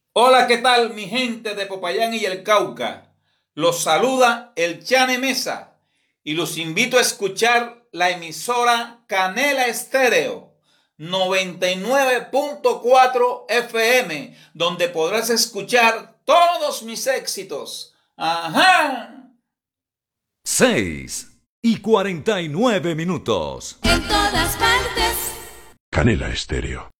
Hola, ¿qué tal mi gente de Popayán y el Cauca? Los saluda el Chane Mesa y los invito a escuchar la emisora Canela Estéreo 99.4 FM, donde podrás escuchar todos mis éxitos. ¡Ajá! 6:49. En todas partes. Canela Estéreo.